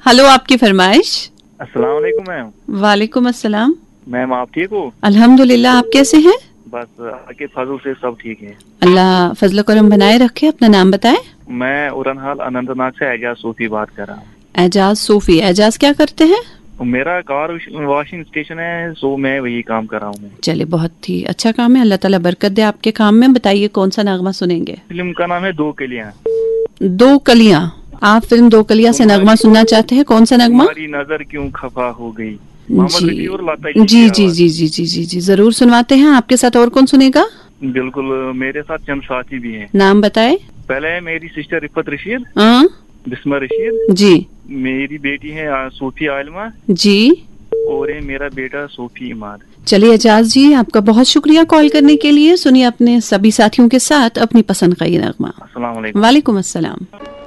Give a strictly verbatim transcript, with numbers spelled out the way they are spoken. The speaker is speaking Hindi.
हेलो, आपकी फरमाइश। अस्सलाम वालेकुम मैम। वालेकुम अस्सलाम। मैम आप ठीक हो? अल्हम्दुलिल्लाह, आप कैसे हैं? बस आपके फजल से सब ठीक है। अल्लाह फजल करम बनाए रखे। अपना नाम बताएं। मैं उरनहाल अनंतनाग से एजाज सूफी बात कर रहा हूँ। एजाज सूफी। एजाज क्या करते हैं? मेरा कार वॉशिंग स्टेशन है, सो मैं वही काम कर रहा हूँ। चलिए, बहुत ही अच्छा काम है। अल्लाह ताला बरकत दे आपके काम में। बताइए कौन सा नगमा सुनेंगे? फिल्म का नाम है दो कलियां। दो कलियां। आप फिल्म दो कलियां से नगमा सुनना चाहते हैं? कौन सा नगमा? तुम्हारी नजर क्यों खफा हो गई। मोहम्मद रफी और लता जी जी की जी आवाज। जी जी जी जी जी जरूर सुनवाते हैं। आपके साथ और कौन सुनेगा? बिल्कुल, मेरे साथ चंद साथी भी हैं। नाम बताए। पहले है मेरी सिस्टर रिफत रशीद, हाँ बिस्मा रशीद जी मेरी बेटी है आ, सूफी आलमा, जी। और है मेरा बेटा सूफी इमाद। चलिए एजाज जी, आपका बहुत शुक्रिया कॉल करने के लिए। सुनिए अपने सभी साथियों के साथ अपनी पसंद का ये नगमा। अस्सलाम वालेकुम। वालेकुम अस्सलाम।